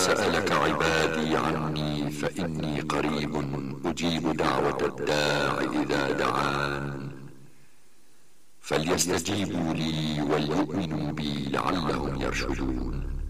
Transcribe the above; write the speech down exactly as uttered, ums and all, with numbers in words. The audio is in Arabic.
سألك عبادي عني فإني قريب أجيب دعوة الداع إذا دعان، فليستجيبوا لي وليؤمنوا بي لعلهم يرشدون.